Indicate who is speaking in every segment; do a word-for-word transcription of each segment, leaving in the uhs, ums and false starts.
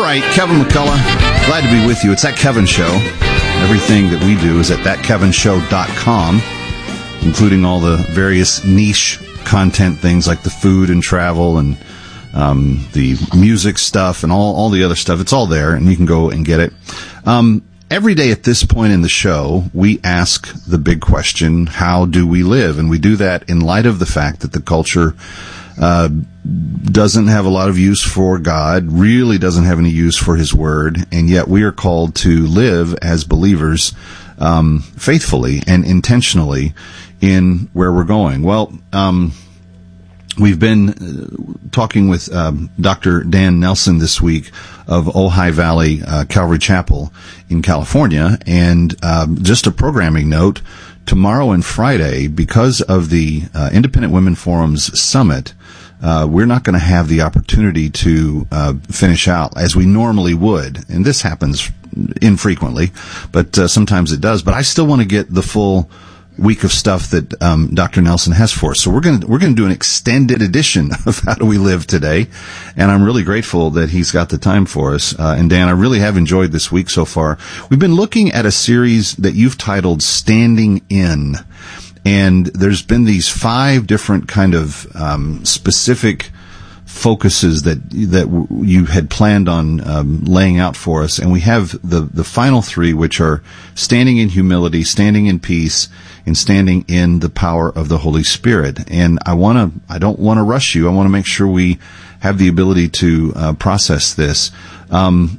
Speaker 1: right, Kevin McCullough, glad to be with you. It's That Kevin Show. Everything that we do is at that kevin show dot com, including all the various niche content things like the food and travel and um, the music stuff and all, all the other stuff. It's all there, and you can go and get it. Um, every day at this point in the show, we ask the big question, how do we live? And we do that in light of the fact that the culture uh doesn't have a lot of use for God, really doesn't have any use for His Word, and yet we are called to live as believers um, faithfully and intentionally in where we're going. Well, um, we've been uh, talking with um, Doctor Dan Nelson this week of Ojai Valley uh, Calvary Chapel in California, and um, just a programming note, tomorrow and Friday, because of the uh, Independent Women Forum's Summit, Uh, we're not going to have the opportunity to uh, finish out as we normally would, and this happens infrequently, but uh, sometimes it does. But I still want to get the full week of stuff that um, Doctor Nelson has for us. So we're going to we're going to do an extended edition of How Do We Live today, and I'm really grateful that he's got the time for us. Uh, and Dan, I really have enjoyed this week so far. We've been looking at a series that you've titled "Standing In." And there's been these five different kind of um, specific focuses that that w- you had planned on um, laying out for us, and we have the the final three, which are standing in humility, standing in peace, and standing in the power of the Holy Spirit. And I want to I don't want to rush you. I want to make sure we have the ability to uh, process this. Um,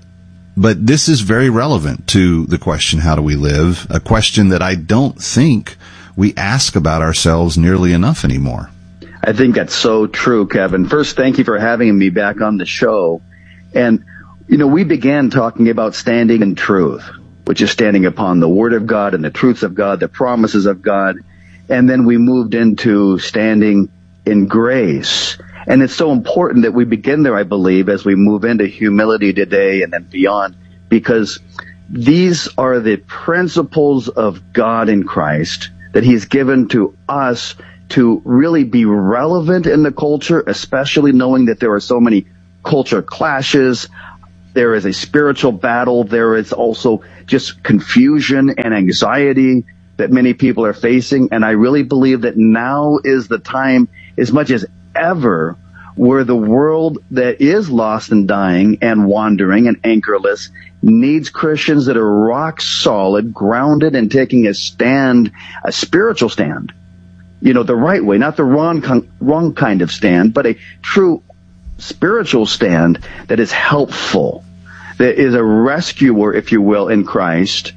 Speaker 1: but this is very relevant to the question, how do we live? A question that I don't think we ask about ourselves nearly enough anymore.
Speaker 2: I think that's so true, Kevin. First, thank you for having me back on the show. And, you know, we began talking about standing in truth, which is standing upon the Word of God and the truths of God, the promises of God. And then we moved into standing in grace. And it's so important that we begin there, I believe, as we move into humility today and then beyond, because these are the principles of God in Christ that He's given to us to really be relevant in the culture, especially knowing that there are so many culture clashes. There is a spiritual battle. There is also just confusion and anxiety that many people are facing. And I really believe that now is the time, as much as ever, where the world that is lost and dying and wandering and anchorless needs Christians that are rock solid, grounded, and taking a stand, a spiritual stand. You know, the right way, not the wrong, wrong kind of stand, but a true spiritual stand that is helpful, that is a rescuer, if you will, in Christ,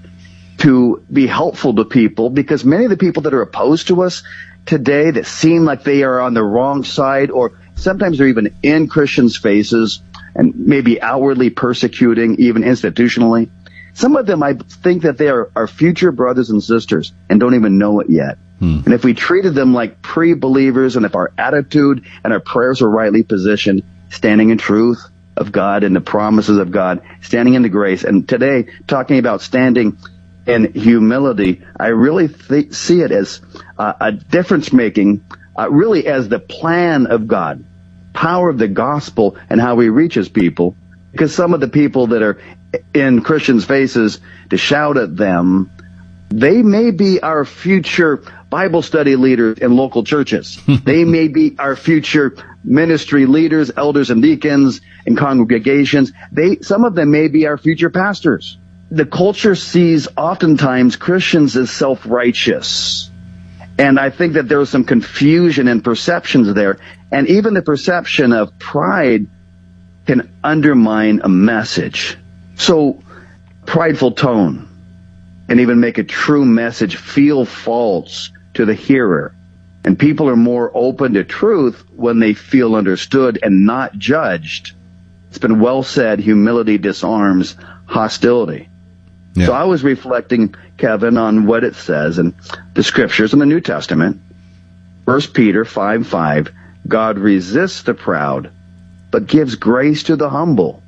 Speaker 2: to be helpful to people, because many of the people that are opposed to us today that seem like they are on the wrong side, or sometimes they're even in Christians' faces and maybe outwardly persecuting, even institutionally. Some of them, I think that they are our future brothers and sisters and don't even know it yet. Hmm. And if we treated them like pre-believers, and if our attitude and our prayers are rightly positioned, standing in truth of God and the promises of God, standing in the grace, and today talking about standing in humility, I really th- see it as uh, a difference-making, uh, really as the plan of God, power of the gospel, and how He reaches people. Because some of the people that are in Christians' faces to shout at them, they may be our future Bible study leaders in local churches. They may be our future ministry leaders, elders and deacons in congregations. They, some of them may be our future pastors. The culture sees oftentimes Christians as self-righteous. And I think that there's some confusion and perceptions there. And even the perception of pride can undermine a message. So, prideful tone can even make a true message feel false to the hearer. And people are more open to truth when they feel understood and not judged. It's been well said, humility disarms hostility. Yeah. So I was reflecting, Kevin, on what it says in the scriptures in the New Testament. First Peter five five, God resists the proud, but gives grace to the humble.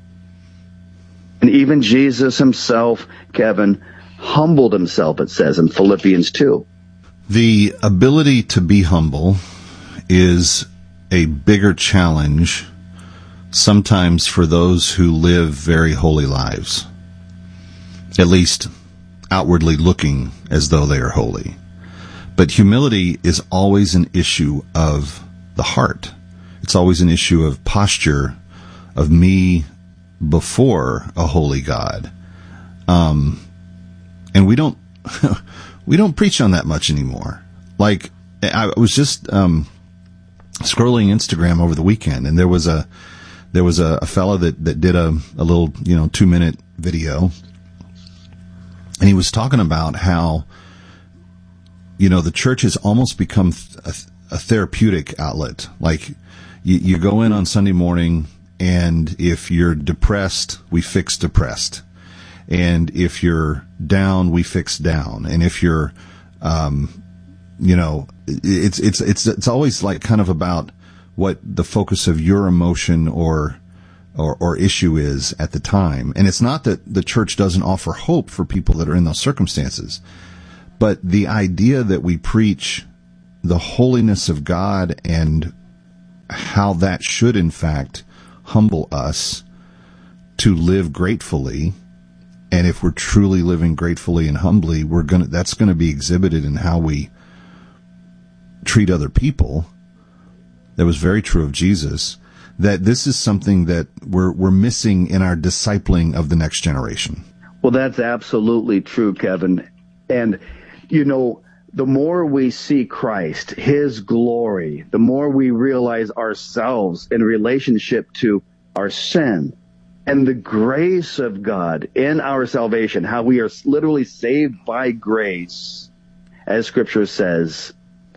Speaker 2: And even Jesus himself, Kevin, humbled himself, it says in Philippians two.
Speaker 1: The ability to be humble is a bigger challenge sometimes for those who live very holy lives, at least outwardly looking as though they are holy. But humility is always an issue of the heart. It's always an issue of posture of me before a holy God. Um, and we don't, we don't preach on that much anymore. Like, I was just, um, scrolling Instagram over the weekend, and there was a, there was a, a fella that, that did a, a little, you know, two minute video, and he was talking about how, you know, the church has almost become a, a therapeutic outlet. Like, you, you go in on Sunday morning, and if you're depressed, we fix depressed. And if you're down, we fix down. And if you're, um, you know, it's, it's, it's, it's always like kind of about what the focus of your emotion or, or, or issue is at the time. And it's not that the church doesn't offer hope for people that are in those circumstances, but the idea that we preach the holiness of God and how that should in fact humble us to live gratefully. And if we're truly living gratefully and humbly, we're going to, that's going to be exhibited in how we treat other people. That was very true of Jesus, that this is something that we're, we're missing in our discipling of the next generation.
Speaker 2: Well, that's absolutely true, Kevin. And, you know, the more we see Christ, his glory, the more we realize ourselves in relationship to our sin and the grace of God in our salvation, how we are literally saved by grace, as Scripture says.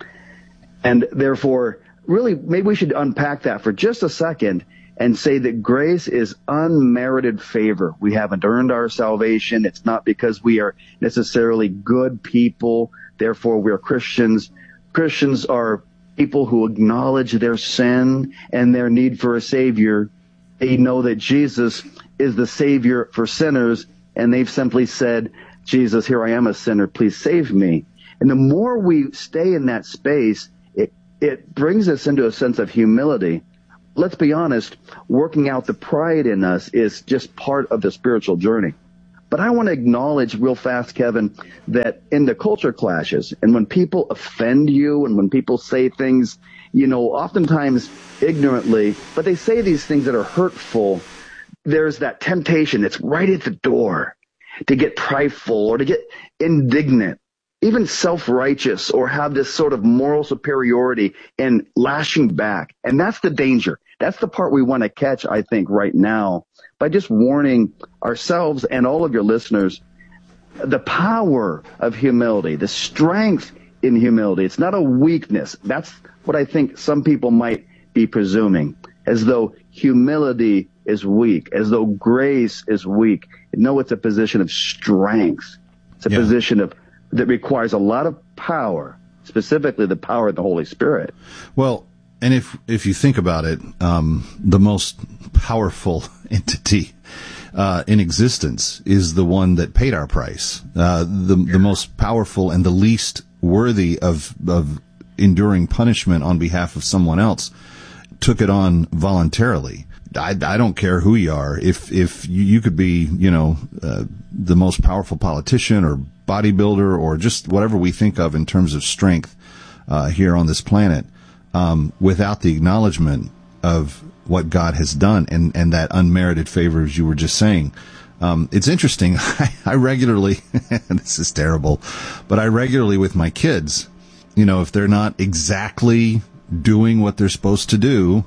Speaker 2: And therefore, really, maybe we should unpack that for just a second and say that grace is unmerited favor. We haven't earned our salvation. It's not because we are necessarily good people. Therefore, we're Christians. Christians are people who acknowledge their sin and their need for a Savior. They know that Jesus is the Savior for sinners, and they've simply said, Jesus, here I am a sinner, please save me. And the more we stay in that space, it, it brings us into a sense of humility. Let's be honest, working out the pride in us is just part of the spiritual journey. But I want to acknowledge real fast, Kevin, that in the culture clashes and when people offend you and when people say things, you know, oftentimes ignorantly, but they say these things that are hurtful, there's that temptation that's right at the door to get prideful or to get indignant, even self-righteous, or have this sort of moral superiority and lashing back. And that's the danger. That's the part we want to catch, I think, right now, by just warning ourselves and all of your listeners the power of humility, the strength in humility. It's not a weakness. That's what I think some people might be presuming, as though humility is weak, as though grace is weak. No, it's a position of strength. It's a yeah. position of that requires a lot of power, specifically the power of the Holy Spirit.
Speaker 1: Well, and if if you think about it, um, the most powerful entity uh, in existence is the one that paid our price. Uh, the the most powerful and the least worthy of of enduring punishment on behalf of someone else took it on voluntarily. I, I don't care who you are. If if you, you could be, you know, uh, the most powerful politician or bodybuilder or just whatever we think of in terms of strength uh, here on this planet, um, without the acknowledgement of what God has done and, and that unmerited favor, as you were just saying. Um, it's interesting. I, I regularly, this is terrible, but I regularly with my kids, you know, if they're not exactly doing what they're supposed to do,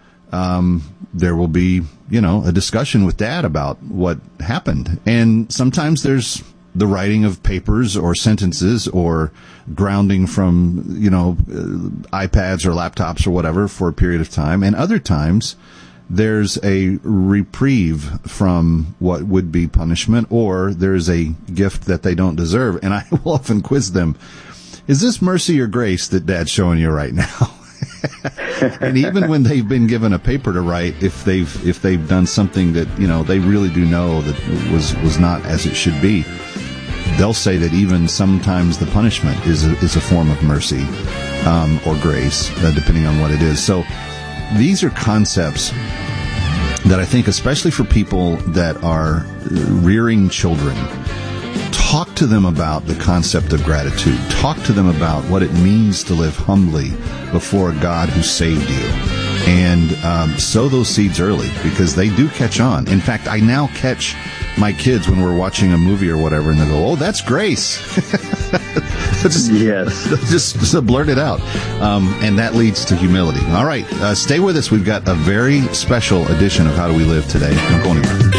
Speaker 1: um, there will be, you know, a discussion with Dad about what happened. And sometimes there's the writing of papers or sentences or grounding from, you know, uh, iPads or laptops or whatever for a period of time. And other times there's a reprieve from what would be punishment, or there's a gift that they don't deserve. And I will often quiz them, is this mercy or grace that Dad's showing you right now? And even when they've been given a paper to write, if they've if they've done something that, you know, they really do know that was was not as it should be, they'll say that even sometimes the punishment is a, is a form of mercy um, or grace, uh, depending on what it is. So these are concepts that I think, especially for people that are rearing children, talk to them about the concept of gratitude. Talk to them about what it means to live humbly before a God who saved you. And um, sow those seeds early, because they do catch on. In fact, I now catch my kids when we're watching a movie or whatever, and they go, "Oh, that's grace." just,
Speaker 2: yes.
Speaker 1: Just, just blurt it out. Um, and that leads to humility. All right, uh, stay with us. We've got a very special edition of How Do We Live today. Don't go anywhere.